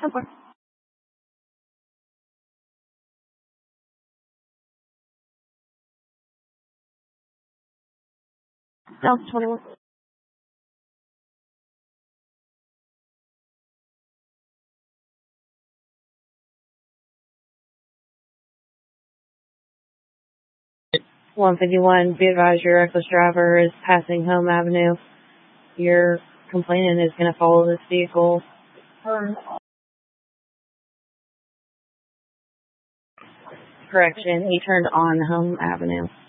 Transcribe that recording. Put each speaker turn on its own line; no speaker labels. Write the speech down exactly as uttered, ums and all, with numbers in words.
Okay. No, twenty-one. one fifty-one, be advised your reckless driver is passing Home Avenue. Your complainant is going to follow this vehicle. Correction, he turned on Home Avenue.